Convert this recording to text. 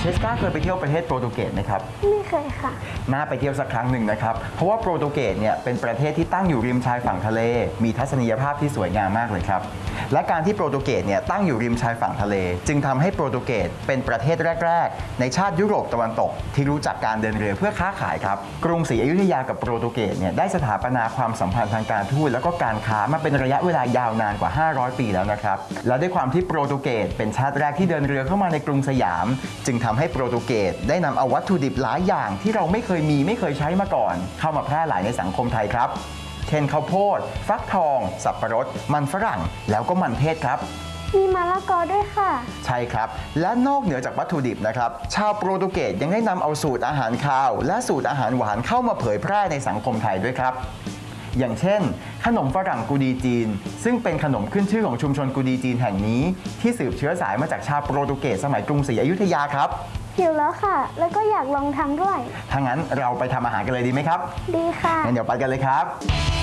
สกาเคยไปเที่ยวประเทศโปรตุเกสไหมครับไม่เคยค่ะน่าไปเที่ยวสักครั้งหนึ่งนะครับเพราะว่าโปรตุเกสเนี่ยเป็นประเทศที่ตั้งอยู่ริมชายฝั่งทะเลมีทัศนียภาพที่สวยงามมากเลยครับและการที่โปรตุเกสเนี่ยตั้งอยู่ริมชายฝั่งทะเลจึงทำให้โปรตุเกสเป็นประเทศแรกๆในชาติยุโรปตะวันตกที่รู้จักการเดินเรือเพื่อค้าขายครับกรุงศรีอยุธยากับโปรตุเกสเนี่ยได้สถาปนาความสัมพันธ์ทางการทูตแล้วก็การค้ามาเป็นระยะเวลายาวนานกว่า500 ปีแล้วนะครับและด้วยความที่โปรตุเกสเป็นชาติแรกที่เดินเรือเข้ามาในกรุงสยามจึงทำให้โปรตุเกสได้นำเอาวัตถุดิบหลายอย่างที่เราไม่เคยใช้มาก่อนเข้ามาแพร่หลายในสังคมไทยครับเช่นข้าวโพดฟักทองสับปะรดมันฝรั่งแล้วก็มันเทศครับมีมะละกอด้วยค่ะใช่ครับและนอกเหนือจากวัตถุดิบนะครับชาวโปรตุเกสยังได้นำเอาสูตรอาหารคาวและสูตรอาหารหวานเข้ามาเผยแพร่ในสังคมไทยด้วยครับอย่างเช่นขนมฝรั่งกูดีจีนซึ่งเป็นขนมขึ้นชื่อของชุมชนกูดีจีนแห่งนี้ที่สืบเชื้อสายมาจากชาวโปรตุเกสสมัยกรุงศรีอยุธยาครับหิวแล้วค่ะแล้วก็อยากลองทำด้วยถ้างั้นเราไปทำอาหารกันเลยดีไหมครับดีค่ะงั้นเดี๋ยวไปกันเลยครับ